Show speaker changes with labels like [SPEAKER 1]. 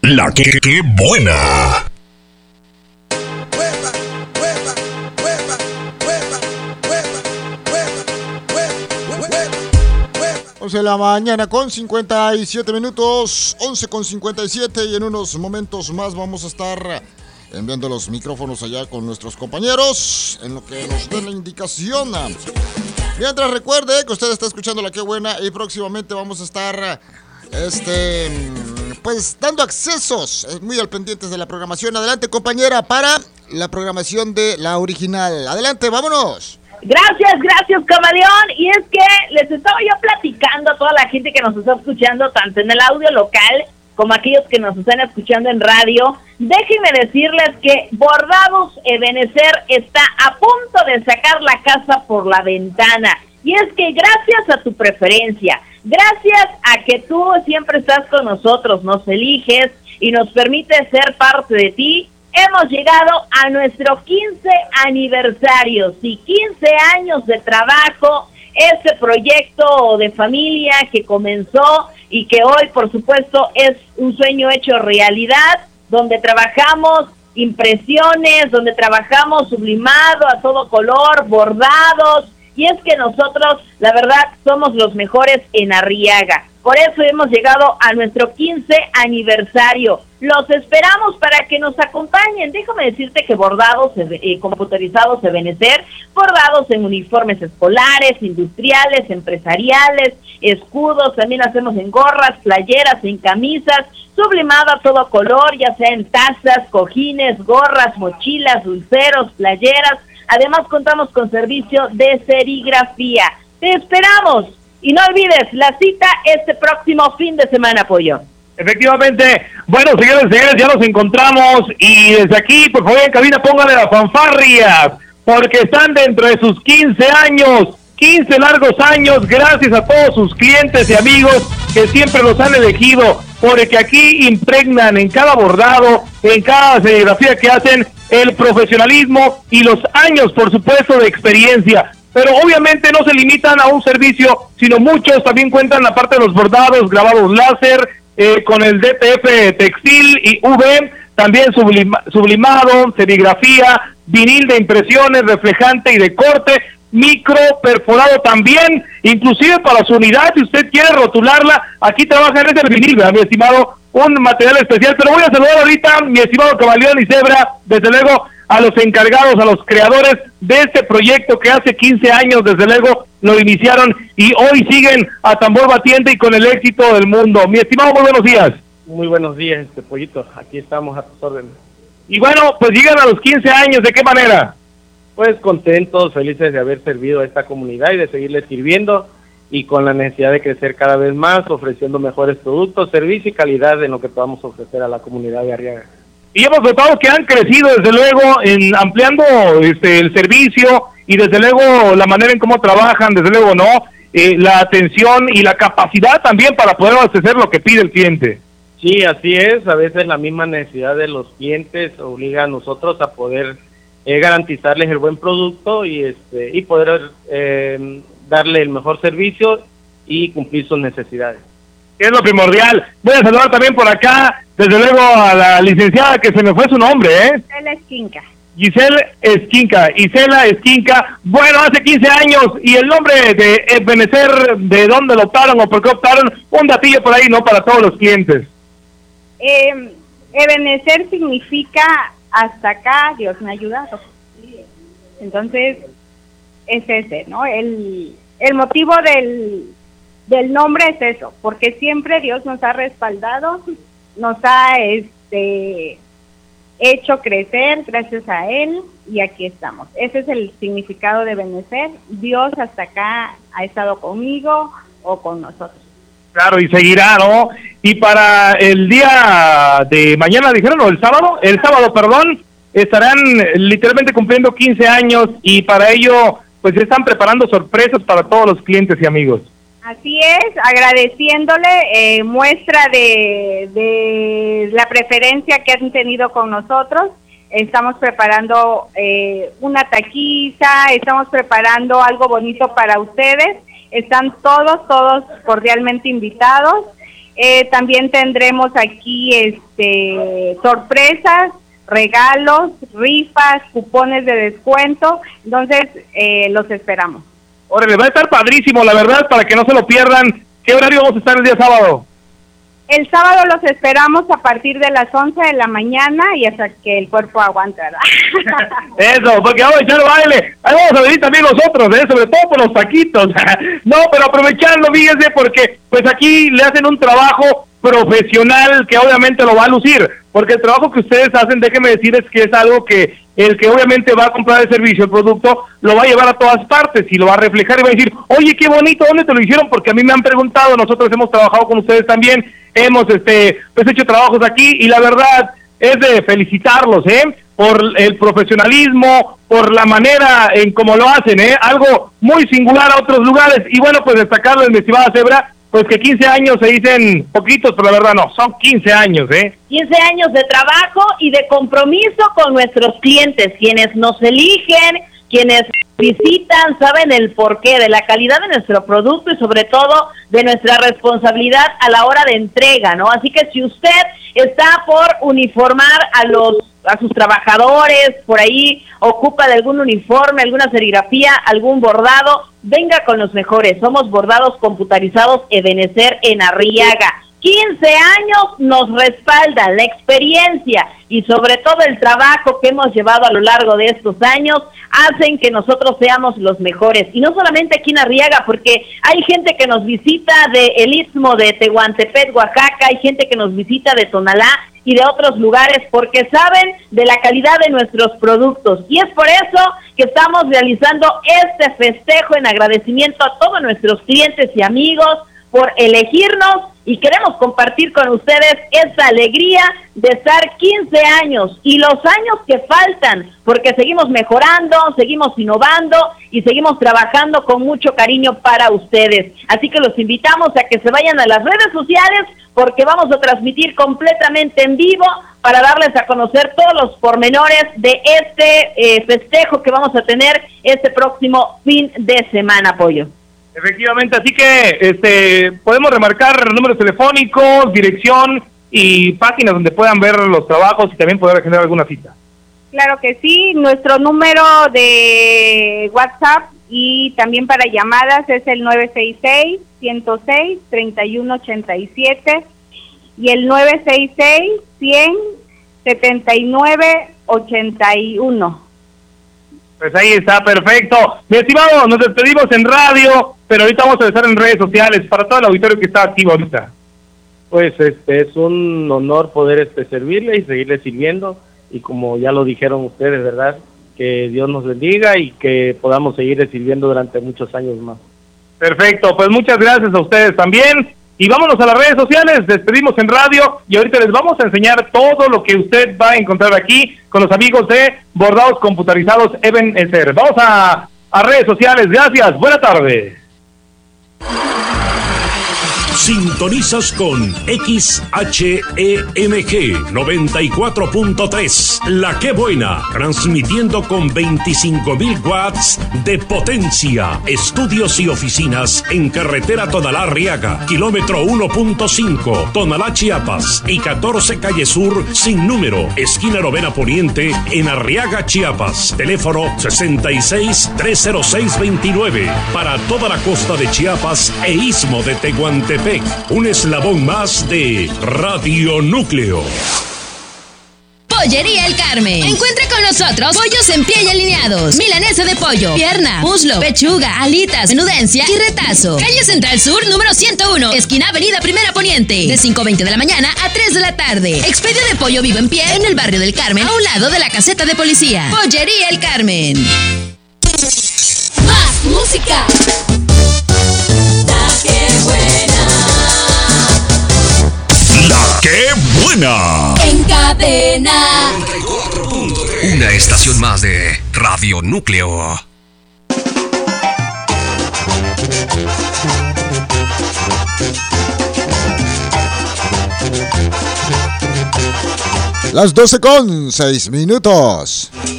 [SPEAKER 1] La que buena.
[SPEAKER 2] 11 de la mañana con 57 minutos, 11 con 57, y en unos momentos más vamos a estar enviando los micrófonos allá con nuestros compañeros en lo que nos den la indicación. Mientras, recuerde que usted está escuchando La Que Buena y próximamente vamos a estar pues dando accesos muy al pendientes de la programación. Adelante, compañera, para la programación de la original. Adelante, vámonos.
[SPEAKER 3] Gracias, camaleón. Y es que les estaba yo platicando a toda la gente que nos está escuchando, tanto en el audio local como aquellos que nos están escuchando en radio. Déjenme decirles que Bordados Ebenezer está a punto de sacar la casa por la ventana. Y es que gracias a tu preferencia, gracias a que tú siempre estás con nosotros, nos eliges y nos permites ser parte de ti, hemos llegado a nuestro 15 aniversario, sí, 15 años de trabajo, este proyecto de familia que comenzó y que hoy, por supuesto, es un sueño hecho realidad, donde trabajamos impresiones, donde trabajamos sublimado a todo color, bordados, y es que nosotros, la verdad, somos los mejores en Arriaga. Por eso hemos llegado a nuestro 15 aniversario. Los esperamos para que nos acompañen. Déjame decirte que Bordados Computarizados Ebenezer, bordados en uniformes escolares, industriales, empresariales, escudos, también hacemos en gorras, playeras, en camisas, sublimado a todo color, ya sea en tazas, cojines, gorras, mochilas, dulceros, playeras. Además contamos con servicio de serigrafía. ¡Te esperamos! Y no olvides, la cita este próximo fin de semana, Pollo.
[SPEAKER 4] Efectivamente. Bueno, señores, ya nos encontramos. Y desde aquí, por favor, en cabina, pónganle las fanfarrias, porque están dentro de sus 15 años. 15 largos años, gracias a todos sus clientes y amigos que siempre los han elegido, porque aquí impregnan en cada bordado, en cada serigrafía que hacen, el profesionalismo y los años, por supuesto, de experiencia. Pero obviamente no se limitan a un servicio, sino muchos también cuentan la parte de los bordados, grabados láser, con el DTF textil y UV, también sublimado, serigrafía, vinil de impresiones, reflejante y de corte, micro, perforado también, inclusive para su unidad, si usted quiere rotularla, aquí trabaja en ese vinil, ¿verdad, mi estimado? Un material especial, pero voy a saludar ahorita, mi estimado Camaleón y Zebra, desde luego, a los encargados, a los creadores de este proyecto que hace 15 años, desde luego, lo iniciaron y hoy siguen a tambor batiente y con el éxito del mundo. Mi estimado, muy buenos días.
[SPEAKER 5] Muy buenos días, Pollito, aquí estamos a tus órdenes.
[SPEAKER 4] Y bueno, pues llegan a los 15 años, ¿de qué manera?
[SPEAKER 5] Pues contentos, felices de haber servido a esta comunidad y de seguirle sirviendo, y con la necesidad de crecer cada vez más, ofreciendo mejores productos, servicio y calidad en lo que podamos ofrecer a la comunidad de Arriaga.
[SPEAKER 4] Y hemos notado que han crecido, desde luego, en ampliando el servicio y desde luego la manera en cómo trabajan, desde luego, ¿no? La atención y la capacidad también para poder abastecer lo que pide el cliente.
[SPEAKER 5] Sí, así es. A veces la misma necesidad de los clientes obliga a nosotros a poder garantizarles el buen producto y poder darle el mejor servicio y cumplir sus necesidades.
[SPEAKER 4] Que es lo primordial. Voy a saludar también por acá, desde luego, a la licenciada, que se me fue su nombre,
[SPEAKER 3] Gisela Esquinca.
[SPEAKER 4] Gisela Esquinca. Bueno, hace 15 años, y el nombre de Ebenezer, ¿de dónde lo optaron o por qué optaron? Un datillo por ahí, ¿no? Para todos los clientes.
[SPEAKER 6] Ebenezer significa hasta acá Dios me ha ayudado. Entonces, es ese, ¿no? El motivo del nombre es eso, porque siempre Dios nos ha respaldado, nos ha hecho crecer gracias a Él, y aquí estamos. Ese es el significado de Ebenezer. Dios hasta acá ha estado conmigo o con nosotros.
[SPEAKER 4] Claro, y seguirá, ¿no? Y para el día de mañana, dijeron, o el sábado, estarán literalmente cumpliendo 15 años, y para ello, pues están preparando sorpresas para todos los clientes y amigos.
[SPEAKER 6] Así es, agradeciéndole muestra de la preferencia que han tenido con nosotros. Estamos preparando una taquiza, estamos preparando algo bonito para ustedes. Están todos cordialmente invitados. También tendremos aquí sorpresas, regalos, rifas, cupones de descuento. Entonces, los esperamos.
[SPEAKER 4] Órale, va a estar padrísimo, la verdad, para que no se lo pierdan. ¿Qué horario vamos a estar el día sábado?
[SPEAKER 6] El sábado los esperamos a partir de las 11 de la mañana y hasta que el cuerpo aguante, ¿verdad?
[SPEAKER 4] Eso, porque vamos a echar baile. Ahí vamos a venir también nosotros, sobre todo por los taquitos. No, pero aprovechando, fíjense, porque pues aquí le hacen un trabajo profesional que obviamente lo va a lucir, porque el trabajo que ustedes hacen, déjenme decirles que es algo que el que obviamente va a comprar el servicio, el producto, lo va a llevar a todas partes y lo va a reflejar y va a decir, oye, qué bonito, ¿dónde te lo hicieron? Porque a mí me han preguntado, nosotros hemos trabajado con ustedes también, hemos pues hecho trabajos aquí y la verdad es de felicitarlos, por el profesionalismo, por la manera en cómo lo hacen, algo muy singular a otros lugares. Y bueno, pues destacarlo, mi estimada Zebra, pues que 15 años se dicen poquitos, pero la verdad no, son 15 años,
[SPEAKER 3] 15 años de trabajo y de compromiso con nuestros clientes, quienes nos eligen, quienes visitan, saben el porqué de la calidad de nuestro producto y sobre todo de nuestra responsabilidad a la hora de entrega, ¿no? Así que si usted está por uniformar a sus trabajadores, por ahí ocupa de algún uniforme, alguna serigrafía, algún bordado, venga con los mejores. Somos Bordados Computarizados Ebenezer en Arriaga. 15 años nos respalda la experiencia y sobre todo el trabajo que hemos llevado a lo largo de estos años hacen que nosotros seamos los mejores. Y no solamente aquí en Arriaga, porque hay gente que nos visita del Istmo de Tehuantepec, Oaxaca, hay gente que nos visita de Tonalá y de otros lugares porque saben de la calidad de nuestros productos. Y es por eso que estamos realizando este festejo en agradecimiento a todos nuestros clientes y amigos por elegirnos y queremos compartir con ustedes esa alegría de estar 15 años y los años que faltan, porque seguimos mejorando, seguimos innovando y seguimos trabajando con mucho cariño para ustedes. Así que los invitamos a que se vayan a las redes sociales porque vamos a transmitir completamente en vivo para darles a conocer todos los pormenores de este festejo que vamos a tener este próximo fin de semana, Pollo.
[SPEAKER 4] Efectivamente, así que podemos remarcar números telefónicos, dirección y páginas donde puedan ver los trabajos y también poder generar alguna cita.
[SPEAKER 6] Claro que sí, nuestro número de WhatsApp y también para llamadas es el 966-106-3187 y el 966-100-7981.
[SPEAKER 4] Pues ahí está, perfecto. Mi estimado, nos despedimos en radio, pero ahorita vamos a estar en redes sociales para todo el auditorio que está activo ahorita.
[SPEAKER 5] Pues es un honor poder servirle y seguirle sirviendo, y como ya lo dijeron ustedes, ¿verdad? Que Dios nos bendiga y que podamos seguirle sirviendo durante muchos años más.
[SPEAKER 4] Perfecto, pues muchas gracias a ustedes también. Y vámonos a las redes sociales, despedimos en radio y ahorita les vamos a enseñar todo lo que usted va a encontrar aquí con los amigos de Bordados Computarizados Ebenezer. Vamos a redes sociales, gracias, buena tarde.
[SPEAKER 1] Sintonizas con XHEMG 94.3, La Que Buena, transmitiendo con 25,000 watts de potencia. Estudios y oficinas en carretera Tonalá-Arriaga, kilómetro 1.5, Tonalá, Chiapas, y 14 Calle Sur, sin número, esquina Novena Poniente, en Arriaga, Chiapas. Teléfono 66-306-29, para toda la costa de Chiapas e Istmo de Tehuantepec. Un eslabón más de Radio Núcleo.
[SPEAKER 7] Pollería El Carmen. Encuentra con nosotros pollos en pie y alineados, milanesa de pollo, pierna, muslo, pechuga, alitas, menudencia y retazo. Calle Central Sur, número 101, esquina Avenida Primera Poniente, de 5:20 de la mañana a 3 de la tarde. Expedio de pollo vivo en pie en el barrio del Carmen, a un lado de la caseta de policía. Pollería El Carmen.
[SPEAKER 8] Más música.
[SPEAKER 1] La Que Buena.
[SPEAKER 8] En cadena.
[SPEAKER 9] Una estación más de Radio Núcleo.
[SPEAKER 2] Las 12:06.